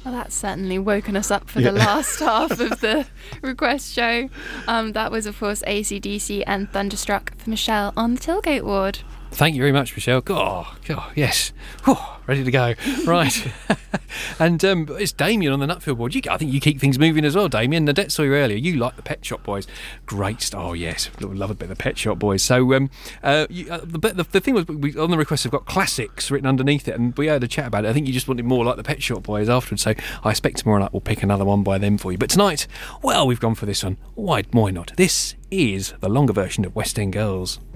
Well, that's certainly woken us up for the last half of the request show. That was, of course, AC/DC and Thunderstruck for Michelle on the Tailgate Ward. Thank you very much, Michelle. God, yes. Whew, ready to go. Right. And it's Damien on the Nutfield Board. I think you keep things moving as well, Damien. Nadette saw you earlier. You like the Pet Shop Boys. Great stuff. Oh, yes. Love a bit of the Pet Shop Boys. So the thing was, we on the request, we've got classics written underneath it, and we had a chat about it. I think you just wanted more like the Pet Shop Boys afterwards, so I expect tomorrow night we'll pick another one by them for you. But tonight, well, we've gone for this one. Why not? This is the longer version of West End Girls.